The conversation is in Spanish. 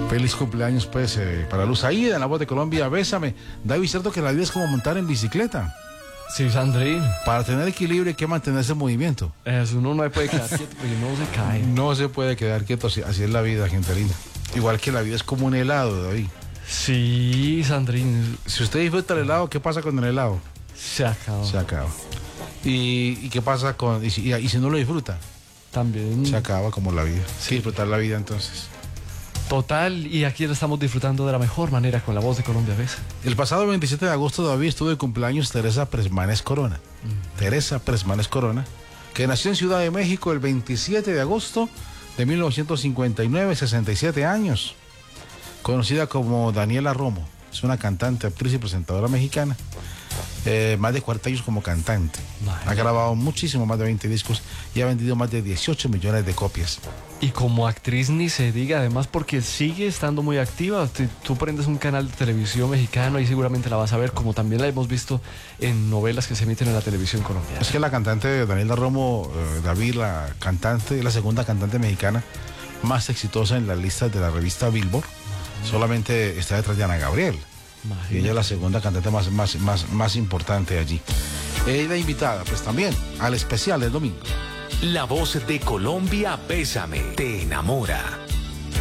Feliz cumpleaños, pues, para Luz Aida, en La Voz de Colombia, bésame. David, ¿cierto que la vida es como montar en bicicleta? Sí, Sandrín. Para tener equilibrio hay que mantenerse en movimiento. Eso, uno no puede quedar quieto porque no se cae. No se puede quedar quieto, así es la vida, gente linda. Igual que la vida es como un helado, David. Sí, Sandrín. Si usted disfruta el helado, ¿qué pasa con el helado? Se acabó. Se acaba. ¿Y qué pasa con y si no lo disfruta? También. Se acaba como la vida. Sí, disfrutar la vida entonces. Total, y aquí lo estamos disfrutando de la mejor manera con La Voz de Colombia, ¿ves? El pasado 27 de agosto, David, estuvo de cumpleaños Teresa Presmanes Corona. Teresa Presmanes Corona, que nació en Ciudad de México el 27 de agosto de 1959, 67 años. Conocida como Daniela Romo. Es una cantante, actriz y presentadora mexicana. Más de 40 años como cantante. Ha grabado muchísimo, más de 20 discos y ha vendido más de 18 millones de copias. Y como actriz ni se diga, además porque sigue estando muy activa. Tú prendes un canal de televisión mexicano y seguramente la vas a ver, como también la hemos visto en novelas que se emiten en la televisión colombiana. Es que la cantante Daniela Romo, David, la cantante, la segunda cantante mexicana más exitosa en las listas de la revista Billboard. Solamente está detrás de Ana Gabriel. Imagínate. Y ella es la segunda cantante más importante allí. Ella invitada, pues también, al especial del domingo. La Voz de Colombia, bésame, te enamora.